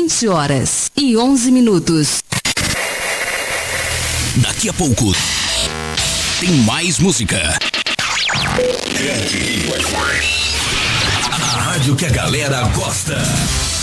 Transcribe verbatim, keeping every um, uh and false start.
vinte horas e onze minutos. Daqui a pouco tem mais música. Grande Rio F M. A rádio que a galera gosta.